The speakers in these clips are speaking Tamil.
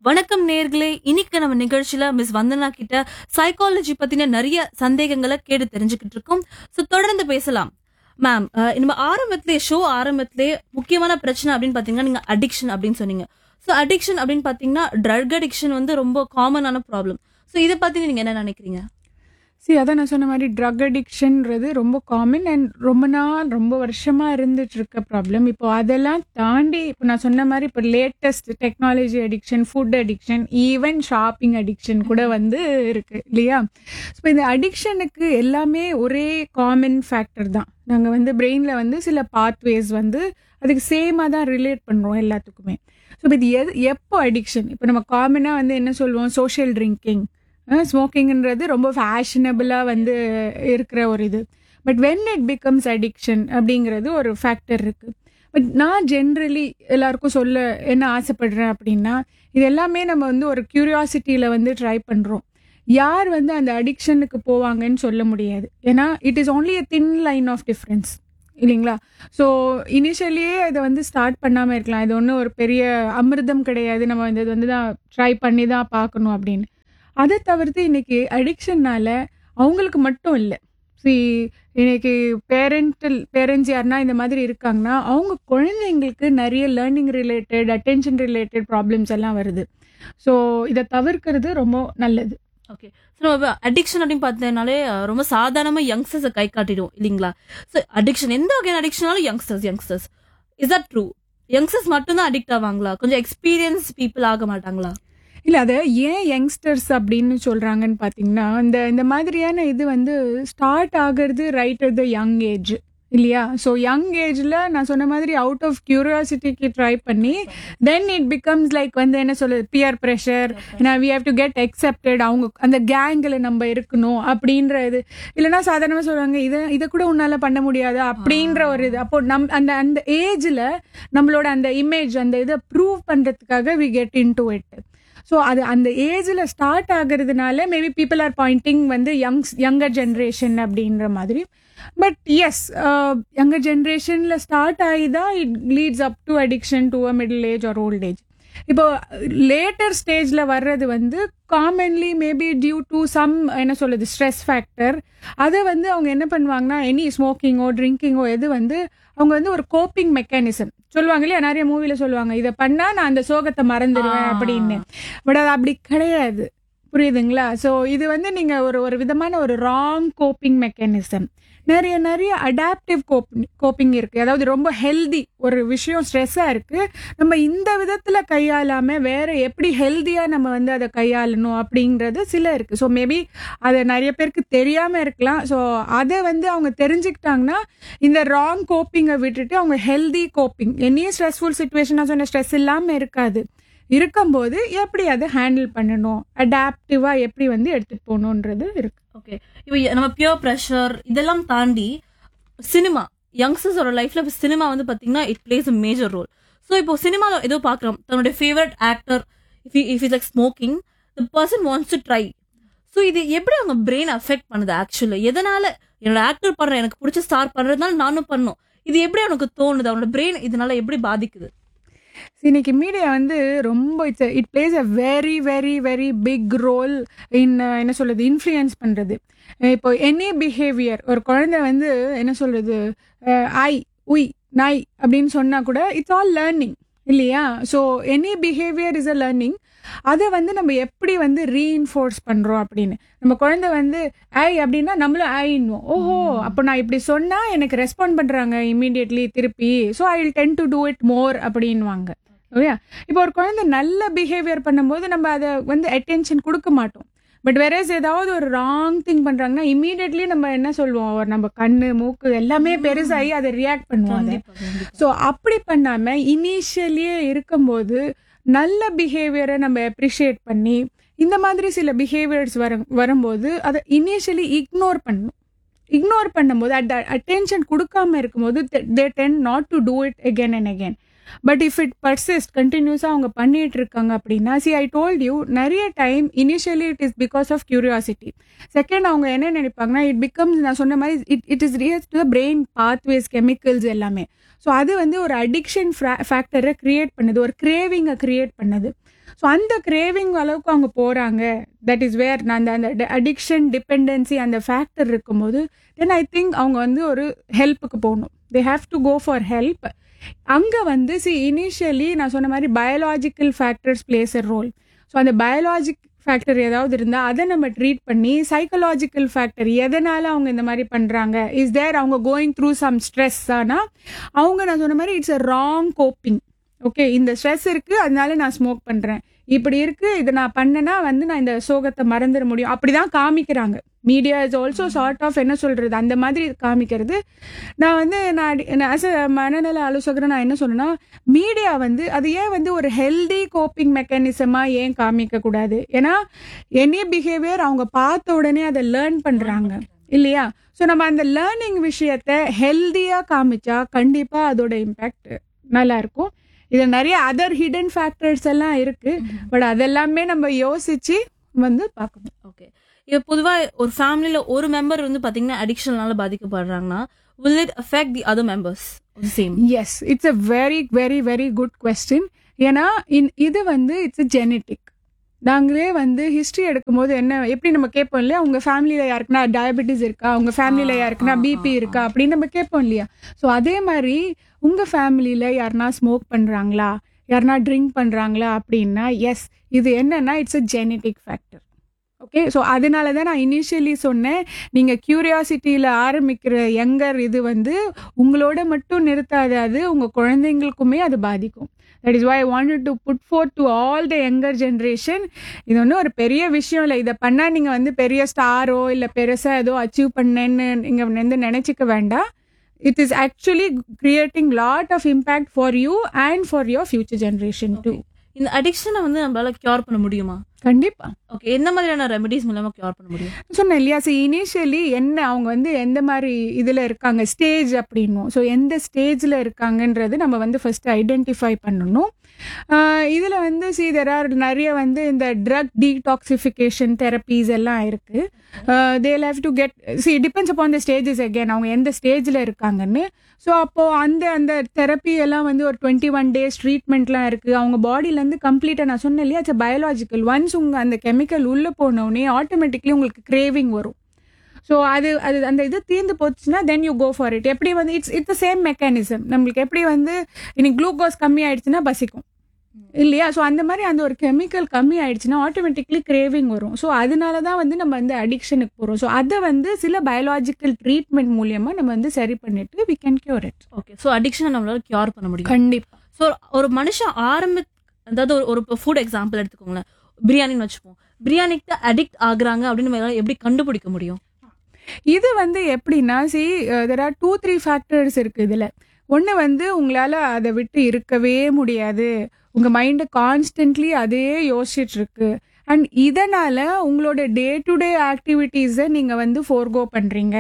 வணக்கம் நேர்களே, இன்னைக்கு நம்ம நிகழ்ச்சியில மிஸ் வந்தனா கிட்ட சைக்காலஜி பத்தின நிறைய சந்தேகங்களை கேட்டு தெரிஞ்சுக்கிட்டு இருக்கோம். சோ தொடர்ந்து பேசலாம். மேம், நம்ம ஆரம்பத்திலே முக்கியமான பிரச்சனை அப்படின்னு பாத்தீங்கன்னா நீங்க அடிக்ஷன் அப்படின்னு சொன்னீங்க. சோ அடிக்ஷன் அப்படின்னு பாத்தீங்கன்னா ட்ரக் அடிக்ஷன் வந்து ரொம்ப காமனான ப்ராப்ளம். சோ இதை பத்தி நீங்க என்ன நினைக்கிறீங்க? அதான் நான் சொன்ன மாதிரி ட்ரக் அடிக்ஷன்றது ரொம்ப காமன் அண்ட் ரொம்ப வருஷமாக இருந்துட்டு இருக்க ப்ராப்ளம். இப்போ அதெல்லாம் தாண்டி இப்போ நான் சொன்ன மாதிரி இப்போ latest technology addiction, food addiction, even shopping addiction கூட வந்து இருக்கு இல்லையா? ஸோ இந்த அடிக்ஷனுக்கு எல்லாமே ஒரே காமன் ஃபேக்டர் தான். நாங்கள் வந்து பிரெயினில் வந்து சில பாத்வேஸ் வந்து அதுக்கு சேமாக தான் ரிலேட் பண்ணுறோம் எல்லாத்துக்குமே. ஸோ இது எப்போ அடிக்ஷன்? இப்போ நம்ம காமனாக வந்து என்ன சொல்லுவோம், சோஷியல் ட்ரிங்கிங், ஸ்மோக்கிங்ன்றது ரொம்ப ஃபேஷனபிளாக வந்து இருக்கிற ஒரு இது. But when it becomes addiction அப்படிங்கிறது ஒரு ஃபேக்டர் இருக்குது. பட் நான் ஜென்ரலி எல்லாருக்கும் சொல்ல என்ன ஆசைப்படுறேன் அப்படின்னா, இது எல்லாமே நம்ம வந்து ஒரு க்யூரியாசிட்டியில் வந்து ட்ரை பண்ணுறோம். யார் வந்து அந்த அடிக்ஷனுக்கு போவாங்கன்னு சொல்ல முடியாது. ஏன்னா it is only a thin line of difference இல்லைங்களா? ஸோ இனிஷியலியே இதை வந்து ஸ்டார்ட் பண்ணாமல் இருக்கலாம். இது ஒன்றும் ஒரு பெரிய அமிர்தம் கிடையாது, நம்ம இது வந்து தான் ட்ரை பண்ணி தான் பார்க்கணும் அப்படின்னு. அதை தவிர்த்து இன்னைக்கு அடிக்ஷன்னால அவங்களுக்கு மட்டும் இல்லை, இன்னைக்கு பேரண்ட்ஸ் யாருன்னா இந்த மாதிரி இருக்காங்கன்னா அவங்க குழந்தைங்களுக்கு நிறைய learning related, attention related problems எல்லாம் வருது. ஸோ இதை தவிர்க்கிறது ரொம்ப நல்லது. ஓகே. ஸோ அடிக்ஷன் அப்படின்னு பார்த்ததுனாலே ரொம்ப சாதாரணமாக யங்ஸ்டர்ஸை கை காட்டிடுவோம் இல்லைங்களா? ஸோ அடிக்ஷன் எந்த வகையான அடிக்ஷனாலும் youngsters is that true? Youngsters மட்டும்தான் அடிக்ட் ஆவாங்களா? கொஞ்சம் எக்ஸ்பீரியன்ஸ் பீப்புள் ஆக மாட்டாங்களா? இல்லை, அதை ஏன் யங்ஸ்டர்ஸ் அப்படின்னு சொல்கிறாங்கன்னு பார்த்தீங்கன்னா, இந்த மாதிரியான இது வந்து ஸ்டார்ட் ஆகிறது right at the young age இல்லையா? ஸோ யங் ஏஜில் நான் சொன்ன மாதிரி அவுட் ஆஃப் கியூரியாசிட்டிக்கு ட்ரை பண்ணி தென் இட் பிகம்ஸ் லைக் வந்து என்ன சொல்லுது, peer pressure, we have to get accepted, அவங்க அந்த கேங்கில் நம்ம இருக்கணும் அப்படின்ற இது. இல்லைனா சாதாரணமாக சொல்லுவாங்க, இதை கூட உன்னால் பண்ண முடியாது அப்படின்ற ஒரு இது. அப்போ அந்த ஏஜில் நம்மளோட அந்த இமேஜ், அந்த இதை ப்ரூவ் பண்ணுறதுக்காக we get in to it. So அது அந்த ஏஜில் start ஆகுறதுனால maybe people are Poynting வந்து யங்கர் ஜென்ரேஷன் அப்படின்ற மாதிரி. பட் எஸ், யங்கர் ஜென்ரேஷனில் ஸ்டார்ட் ஆகி தான் it leads up to addiction to a middle age R old age. இப்போ லேட்டர் ஸ்டேஜில் வர்றது வந்து commonly maybe due to some என்ன சொல்லுது ஸ்ட்ரெஸ் ஃபேக்டர். அதை வந்து அவங்க என்ன பண்ணுவாங்கன்னா, எனி ஸ்மோக்கிங்கோ ட்ரிங்கிங்கோ எது வந்து அவங்க வந்து ஒரு கோப்பிங் மெக்கானிசம் சொல்லுவாங்க இல்லையா? நிறைய மூவில சொல்லுவாங்க, இதை பண்ணா நான் அந்த சோகத்தை மறந்துடுவேன் அப்படின்னு. பட் அது அப்படி கிடையாது, புரியுதுங்களா? ஸோ இது வந்து நீங்க ஒரு விதமான ஒரு ராங் கோப்பிங் மெக்கானிசம். நிறைய அடாப்டிவ் கோப்பிங் இருக்கு. அதாவது ரொம்ப ஹெல்தி ஒரு விஷயம் ஸ்ட்ரெஸ்ஸா இருக்கு, நம்ம இந்த விதத்துல கையாளாம வேற எப்படி ஹெல்தியா நம்ம வந்து அதை கையாளணும் அப்படிங்கிறது சில இருக்கு. ஸோ மேபி அதை நிறைய பேருக்கு தெரியாம இருக்கலாம். ஸோ அதை வந்து அவங்க தெரிஞ்சுக்கிட்டாங்கன்னா இந்த ராங் கோப்பிங்கை விட்டுட்டு அவங்க healthy coping, any stressful situation, நான் சொன்ன ஸ்ட்ரெஸ் இல்லாம இருக்கும்போது எப்படி அதை ஹேண்டில் பண்ணணும், அடாப்டிவா எப்படி வந்து எடுத்துட்டு போகணுன்றது இருக்கு. ஓகே. இப்போ நம்ம பியூர் ப்ரெஷர் இதெல்லாம் தாண்டி சினிமா, யங்ஸ்டர்ஸோட லைஃப்ல சினிமா வந்து பாத்தீங்கன்னா it plays a major role. So இப்போ சினிமால ஏதோ பாக்குறோம், தன்னுடைய favourite actor if is like smoking, the person wants to try. So இது எப்படி அவங்க பிரெயின் அஃபெக்ட் பண்ணுது? ஆக்சுவலி எதனால என்னோட ஆக்டர் பண்றேன், எனக்கு பிடிச்ச ஸ்டார் பண்றதுனால நானும் பண்ணும், இது எப்படி அவனுக்கு தோணுது? அவனோட பிரெயின் இதனால எப்படி பாதிக்குது? இன்னைக்கு மீடியா வந்து ரொம்ப it plays a very very very big role in என்ன சொல்றது, இன்ஃப்ளூயன்ஸ் பண்றது. இப்போ எனி பிஹேவியர், ஒரு குழந்தை வந்து என்ன சொல்றது, ஐ உய் நாய் அப்படின்னு சொன்னா கூட இட்ஸ் ஆல் லேர்னிங் இல்லையா? So any behaviour is a learning. அதை வந்து நம்ம எப்படி வந்து ரீஇன்ஃபோர்ஸ் பண்ணுறோம் அப்படின்னு. நம்ம குழந்தை வந்து ஐ அப்படின்னா நம்மளும் ஐன்னுவோம், ஓஹோ அப்போ நான் இப்படி சொன்னால் எனக்கு ரெஸ்பாண்ட் பண்ணுறாங்க இமீடியட்லி திருப்பி, so I will ten to do it more அப்படின்வாங்க இல்லையா? இப்போ ஒரு குழந்தை நல்ல பிஹேவியர் பண்ணும்போது நம்ம அதை வந்து அட்டென்ஷன் கொடுக்க மாட்டோம். பட் வேறஸ் ஏதாவது ஒரு ராங் திங் பண்ணுறாங்கன்னா இமீடியட்லி நம்ம என்ன சொல்லுவோம், நம்ம கண்ணு மூக்கு எல்லாமே பெருசாகி அதை ரியாக்ட் பண்ணுவோம். ஸோ அப்படி பண்ணாமல் இனிஷியலியே இருக்கும்போது நல்ல பிஹேவியரை நம்ம அப்ரிஷியேட் பண்ணி இந்த மாதிரி சில பிஹேவியர்ஸ் வரும்போது அதை இனிஷியலி இக்னோர் பண்ணும்போது அட்டென்ஷன் கொடுக்காம இருக்கும்போது they tend not to do it again and again. But if it persist, கண்டினியூஸாக அவங்க பண்ணிட்டு இருக்காங்க அப்படின்னா, ஐ டோல்ட் யூ, நிறைய time initially it is because of curiosity. Second, அவங்க என்ன நினைப்பாங்கன்னா இட் பிகம்ஸ், நான் சொன்ன மாதிரி it is real to the brain pathways, chemicals எல்லாமே. ஸோ அது வந்து ஒரு அடிக்ஷன் ஃபேக்டரை கிரியேட் பண்ணுது, ஒரு கிரேவிங்கை கிரியேட் பண்ணுது. ஸோ அந்த கிரேவிங் அளவுக்கு அவங்க போகிறாங்க. தட் இஸ் வேர் நான் அந்த அடிக்ஷன் டிபெண்டன்சி அந்த ஃபேக்டர் இருக்கும்போது தென் ஐ திங்க் அவங்க வந்து ஒரு ஹெல்ப்புக்கு போகணும். They have to go for help. அங்கே வந்து இனிஷியலி நான் சொன்ன மாதிரி பயாலாஜிக்கல் ஃபேக்டர்ஸ் பிளேஸ் எ ரோல். ஸோ அந்த பயாலாஜிக் ஃபேக்டர் ஏதாவது இருந்தால் அதை நம்ம ட்ரீட் பண்ணி சைக்கலாஜிக்கல் ஃபேக்டர் எதனால் அவங்க இந்த மாதிரி பண்ணுறாங்க இஸ் தேர் அவங்க கோயிங் த்ரூ சம் ஸ்ட்ரெஸ் ஆனால் அவங்க நான் சொன்ன மாதிரி it's a wrong coping. Okay, இந்த ஸ்ட்ரெஸ் இருக்குது அதனால நான் ஸ்மோக் பண்ணுறேன், இப்படி இருக்குது இதை நான் பண்ணேன்னா வந்து நான் இந்த சோகத்தை மறந்துட முடியும், அப்படி தான் காமிக்கிறாங்க. Media is also sort of என்ன சொல்கிறது அந்த மாதிரி காமிக்கிறது. நான் வந்து நான் ஆஸ் அ மனநல ஆலோசகரை நான் என்ன சொன்னேன்னா மீடியா வந்து அது ஏன் வந்து ஒரு ஹெல்தி கோப்பிங் மெக்கானிசமாக ஏன் காமிக்கக்கூடாது? ஏன்னா எனி பிஹேவியர் அவங்க பார்த்த உடனே அதை லேர்ன் பண்ணுறாங்க இல்லையா? ஸோ நம்ம அந்த லேர்னிங் விஷயத்தை ஹெல்தியாக காமிச்சா கண்டிப்பாக அதோட இம்பேக்ட் நல்லாயிருக்கும். இதில் நிறைய அதர் ஹிடன் ஃபேக்டர்ஸ் எல்லாம் இருக்குது, பட் அதெல்லாமே நம்ம யோசிச்சு வந்து பார்க்கணும். ஓகே, இப்போ பொதுவாக ஒரு ஃபேமிலியில் ஒரு மெம்பர் வந்து பார்த்தீங்கன்னா அடிக்ஷனால பாதிக்கப்படுறாங்கன்னா will it affect the other members the same? Yes, it's a very very very good question. ஏன்னா இது வந்து இட்ஸ் ஜெனட்டிக். நாங்களே வந்து ஹிஸ்ட்ரி எடுக்கும்போது என்ன எப்படி நம்ம கேட்போம் இல்லையா, உங்க ஃபேமிலியில் யாருக்குன்னா டயபெட்டிஸ் இருக்கா, உங்க ஃபேமிலியில் யாருக்குன்னா பிபி இருக்கா அப்படின்னு நம்ம கேட்போம் இல்லையா. ஸோ அதே மாதிரி உங்க ஃபேமிலியில் யாருன்னா ஸ்மோக் பண்ணுறாங்களா, யாருன்னா ட்ரிங்க் பண்ணுறாங்களா அப்படின்னா எஸ், இது என்னன்னா it's a genetic factor. Okay, so அதனால தான் நான் இனிஷியலி சொன்னேன், நீங்கள் க்யூரியாசிட்டியில் ஆரம்பிக்கிற யங்கர் இது வந்து உங்களோட மட்டும் நிறுத்தாது, அது உங்கள் குழந்தைங்களுக்குமே அது பாதிக்கும். That is why I wanted to put forth to all the younger generation. இது ஒன்றும் ஒரு பெரிய விஷயம் இல்லை, இதை பண்ணால் நீங்கள் வந்து பெரிய ஸ்டாரோ இல்லை பெருசாக ஏதோ அச்சீவ் பண்ணேன்னு நீங்கள் வந்து நினச்சிக்க வேண்டாம். It is actually creating lot of impact for you and for your future generation too. இந்த அடிக்ஷனை வந்து நம்மளால கியூர் பண்ண முடியுமா? கண்டிப்பா. ஓகே, என்ன மாதிரியான ரெமெடிஸ் மூலமா கியூர் பண்ண முடியும்? சொன்னேன் இல்லையா, ஸோ இனிஷியலி என்ன அவங்க வந்து எந்த மாதிரி இதில் இருக்காங்க ஸ்டேஜ் அப்படின்னும், ஸோ எந்த ஸ்டேஜில் இருக்காங்கன்றது நம்ம வந்து ஃபர்ஸ்ட் ஐடென்டிஃபை பண்ணணும். இதில் வந்து there are நிறைய வந்து இந்த ட்ரக் டீடாக்சிஃபிகேஷன் தெரப்பீஸ் எல்லாம் இருக்குது. they'll have to get depends upon the stages again, அவங்க எந்த ஸ்டேஜில் இருக்காங்கன்னு. ஸோ அப்போது அந்த தெரப்பி எல்லாம் வந்து ஒரு 21 days ட்ரீட்மெண்ட்லாம் இருக்குது. அவங்க பாடியிலேருந்து கம்ப்ளீட்டாக நான் சொன்னேன் இல்லையா, இட்ஸ் பயாலாஜிக்கல். ஒன்ஸ் உங்கள் அந்த கெமிக்கல் உள்ளே போனோடனே ஆட்டோமேட்டிக்லி உங்களுக்கு கிரேவிங் வரும். ஸோ அது அந்த இது தீர்ந்து போச்சுன்னா then you go for it. எப்படி வந்து இட்ஸ் சேம் மெக்கானிசம். நம்மளுக்கு எப்படி வந்து இன்னைக்கு குளுக்கோஸ் கம்மி ஆயிடுச்சுன்னா பசிக்கும் இல்லையா, ஸோ அந்த மாதிரி அந்த ஒரு கெமிக்கல் கம்மி ஆயிடுச்சுன்னா ஆட்டோமேட்டிக்லி கிரேவிங் வரும். ஸோ அதனால தான் வந்து நம்ம வந்து அடிக்ஷனுக்கு போகிறோம். ஸோ அதை வந்து சில பயாலாஜிக்கல் ட்ரீட்மெண்ட் மூலியமாக நம்ம வந்து சரி பண்ணிட்டு we can cure it. Okay, so அடிக்ஷனை நம்மளால கியூர் பண்ண முடியும் கண்டிப்பாக. ஸோ ஒரு மனுஷன் அதாவது ஒரு ஃபுட் எக்ஸாம்பிள் எடுத்துக்கோங்களேன், பிரியாணின்னு வச்சுப்போம். பிரியாணிக்கு அடிக்ட் ஆகுறாங்க அப்படின்னு நம்ம எப்படி கண்டுபிடிக்க முடியும்? இது வந்து எப்படின்னா there are 2-3 ஃபேக்டர்ஸ் இருக்குது இதில். ஒன்று வந்து உங்களால் அதை விட்டு இருக்கவே முடியாது, உங்கள் மைண்டை கான்ஸ்டன்ட்லி அதே யோசிச்சுட்டு இருக்கு, அண்ட் இதனால் உங்களோட டே டு டே ஆக்டிவிட்டீஸை நீங்கள் வந்து ஃபோர்கோ பண்ணுறீங்க.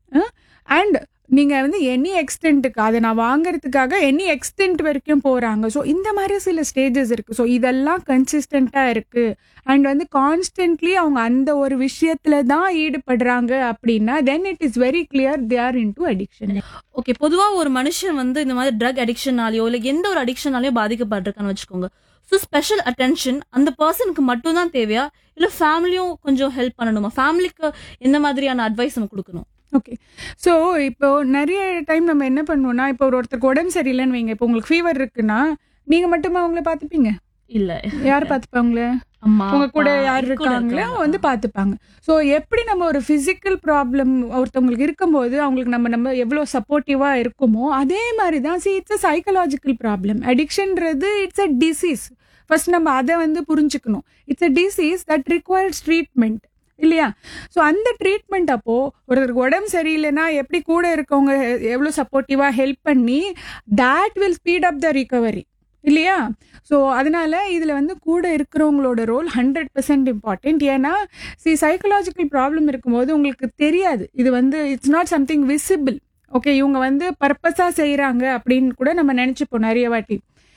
அண்ட் நீங்கள் வந்து எனி எக்ஸ்டென்ட்டுக்கு அதை நான் வாங்கிறதுக்காக எனி எக்ஸ்டென்ட் வரைக்கும் போகிறாங்க. ஸோ இந்த மாதிரி சில ஸ்டேஜஸ் இருக்குது. ஸோ இதெல்லாம் கன்சிஸ்டண்ட்டாக இருக்குது அண்ட் வந்து கான்ஸ்டன்ட்லி அவங்க அந்த ஒரு விஷயத்தில் தான் ஈடுபடுறாங்க அப்படின்னா then it is very clear they are into addiction. Okay, பொதுவாக ஒரு மனுஷன் வந்து இந்த மாதிரி ட்ரக் அடிக்ஷனாலேயோ இல்லை எந்த ஒரு அடிக்ஷனாலேயோ பாதிக்கப்பட்டிருக்கான்னு வச்சுக்கோங்க. ஸோ ஸ்பெஷல் அட்டென்ஷன் அந்த பர்சனுக்கு மட்டும்தான் தேவையா, இல்லை ஃபேமிலியும் கொஞ்சம் ஹெல்ப் பண்ணணுமா? ஃபேமிலிக்கு எந்த மாதிரியான அட்வைஸ் நம்ம கொடுக்கணும்? ஓகே, ஸோ இப்போ நிறைய டைம் நம்ம என்ன பண்ணுவோம்னா, இப்போ ஒருத்தருக்கு உடம்பு சரியில்லைன்னு வைங்க, இப்போ உங்களுக்கு ஃபீவர் இருக்குன்னா நீங்கள் மட்டுமா அவங்கள பார்த்துப்பீங்க? இல்லை, யார் பார்த்துப்பாங்களே? உங்க கூட யார் இருக்காங்களோ வந்து பார்த்துப்பாங்க. ஸோ எப்படி நம்ம ஒரு ஃபிசிக்கல் ப்ராப்ளம் ஒருத்தவங்களுக்கு இருக்கும்போது அவங்களுக்கு நம்ம எவ்வளோ சப்போர்ட்டிவாக இருக்குமோ அதே மாதிரி தான் it's a psychological problem. அடிக்ஷன்றது it's a disease. First நம்ம அதை வந்து புரிஞ்சுக்கணும். It's a disease that requires treatment இல்லையா? ஸோ அந்த ட்ரீட்மெண்ட் அப்போ ஒருத்தருக்கு உடம்பு சரியில்லைன்னா எப்படி கூட இருக்கவங்க எவ்வளோ சப்போர்ட்டிவாக ஹெல்ப் பண்ணி that will speed up the recovery இல்லையா? ஸோ அதனால இதில் வந்து கூட இருக்கிறவங்களோட ரோல் 100% இம்பார்ட்டன்ட். ஏன்னா சைக்கலாஜிக்கல் ப்ராப்ளம் இருக்கும்போது உங்களுக்கு தெரியாது, இது வந்து it's not something visible. Okay, இவங்க வந்து பர்பஸாக செய்கிறாங்க அப்படின்னு கூட நம்ம நினச்சிப்போம் நிறைய வாட்டி.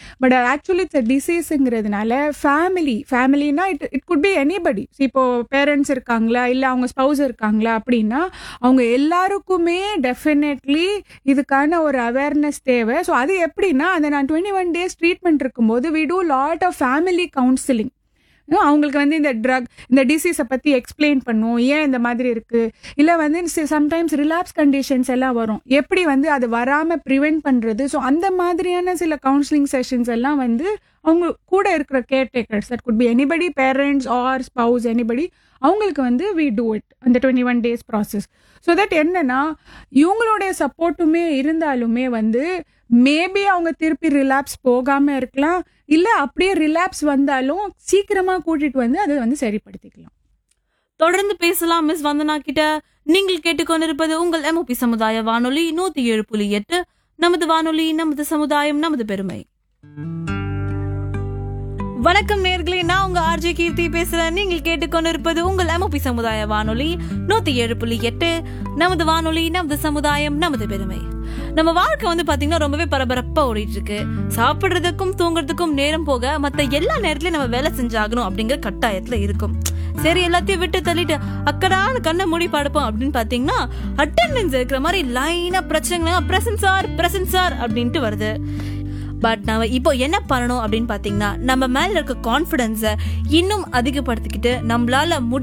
But actually it's டிசீஸுங்கிறதுனால ஃபேமிலினா it could be anybody. இப்போ பேரண்ட்ஸ் இருக்காங்களா, இல்லை அவங்க ஸ்பௌஸ் இருக்காங்களா அப்படின்னா அவங்க எல்லாருக்குமே டெஃபினெட்லி இதுக்கான ஒரு அவேர்னஸ் தேவை. ஸோ அது எப்படின்னா, அந்த நான் 21 days ட்ரீட்மெண்ட் இருக்கும்போது we do lot of family counselling. அவங்களுக்கு வந்து இந்த டிசீஸை பற்றி எக்ஸ்பிளைன் பண்ணும், ஏன் இந்த மாதிரி இருக்கு, இல்லை வந்து சம்டைம்ஸ் ரிலாப்ஸ் கண்டிஷன்ஸ் எல்லாம் வரும், எப்படி வந்து அது வராமல் ப்ரிவென்ட் பண்ணுறது. ஸோ அந்த மாதிரியான சில கவுன்சிலிங் செஷன்ஸ் எல்லாம் வந்து அவங்க கூட இருக்கிற caretakers, that could be anybody, parents R spouse, anybody, அவங்களுக்கு வந்து வி டூ இட் அந்த 21 days ப்ராசஸ். ஸோ தட் என்னன்னா இவங்களுடைய சப்போர்ட்டுமே இருந்தாலுமே வந்து மேபி அவங்க திருப்பி ரிலாப்ஸ் போகாமல் இருக்கலாம், இல்லை அப்படியே ரிலாப்ஸ் வந்தாலும் சீக்கிரமாக கூட்டிட்டு வந்து அதை வந்து சரிப்படுத்திக்கலாம். தொடர்ந்து பேசலாம் மிஸ் வந்தனா கிட்ட. நீங்கள் கேட்டுக்கொண்டிருப்பது உங்கள் MOP சமுதாய வானொலி 107.8. நமது வானொலி, நமது சமுதாயம், நமது பெருமை. வணக்கம் நேர்களே, நான் உங்க RJ கீர்த்தி பேசுறேன். நீங்கள் கேட்டுக்கொண்டிருப்பது உங்கள் MOP சமுதாய வானொலி 107.8. நமது வானொலி, நமது சமுதாயம், நமது பெருமை. நம்ம வாழ்க்கை வந்து பாத்தீங்கன்னா ரொம்பவே பரபரப்பா ஓடிட்டு இருக்கு. சாப்பிடுறதுக்கும் தூங்குறதுக்கும் நேரம் போக மத்த எல்லா நேரத்திலயும் நம்ம வேலை செஞ்சாகணும் அப்படிங்கிற கட்டாயத்துல இருக்கும். சரி, எல்லாத்தையும் விட்டு தள்ளிட்டு அக்கடான கண்ணை மூடி படுப்போம் அப்படின்னு பாத்தீங்கன்னா அட்டெண்டன்ஸ் இருக்கிற மாதிரி லைனா பிரசன்ட் சார் அப்படின்ட்டு வருது. பட் நம்ம இப்போ என்ன பண்ணணும் அப்படின்னு பாத்தீங்கன்னா, நம்ம மேல இருக்க கான்பிடன்ஸை இன்னும் அதிகப்படுத்திக்கிட்டு நம்மளால